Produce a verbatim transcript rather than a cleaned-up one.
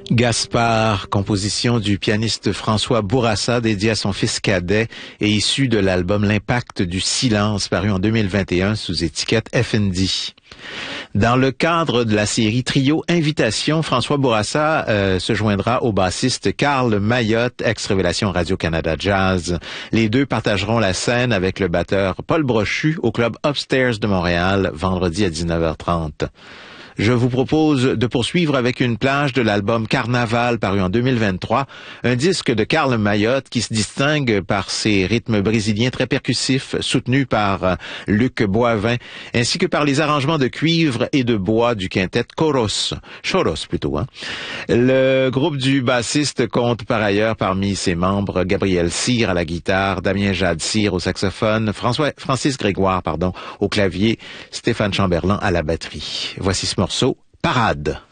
Gaspard, composition du pianiste François Bourassa, dédié à son fils cadet et issu de l'album L'impact du silence, paru en deux mille vingt et un sous étiquette F and D. Dans le cadre de la série Trio Invitation, François Bourassa euh, se joindra au bassiste Carl Mayotte, ex-Révélation Radio-Canada Jazz. Les deux partageront la scène avec le batteur Paul Brochu au club Upstairs de Montréal, vendredi à dix-neuf heures trente. Je vous propose de poursuivre avec une plage de l'album Carnaval paru en deux mille vingt-trois, un disque de Carl Mayotte qui se distingue par ses rythmes brésiliens très percussifs soutenus par Luc Boivin, ainsi que par les arrangements de cuivre et de bois du quintet Choros, Choros plutôt. Hein? Le groupe du bassiste compte par ailleurs parmi ses membres Gabriel Cyr à la guitare, Damien Jade-Cyr au saxophone, François, Francis Grégoire pardon, au clavier, Stéphane Chamberlain à la batterie. Voici ce morceau, Parade.